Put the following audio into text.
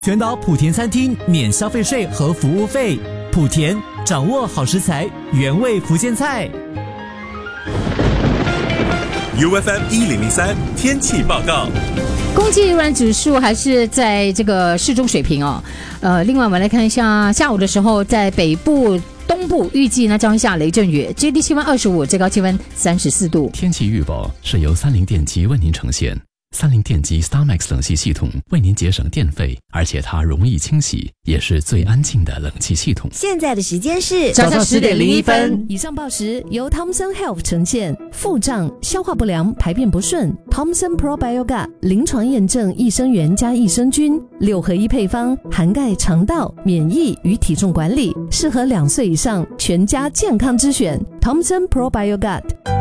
全岛莆田餐厅免消费税和服务费。莆田，掌握好食材，原味福建菜。 UFM 1003天气报告。 空气污染指数还是在这个适中水平哦。另外我们来看一下下午的时候，在北部、东部预计呢将下雷阵雨，最低气温25，最高气温34度。 天气预报是由三菱电机为您呈现。三菱电机 StarMax 冷气系统为您节省电费，而且它容易清洗，也是最安静的冷气系统。 现在的时间是早上10点01分。 以上报时由 Thomson Health 呈现。腹胀、消化不良、排便不顺 Thomson Probiogat 临床验证益生元加益生菌6合1配方，涵盖肠道、免疫与体重管理，适合2岁以上全家健康之选 Thomson Probiogat。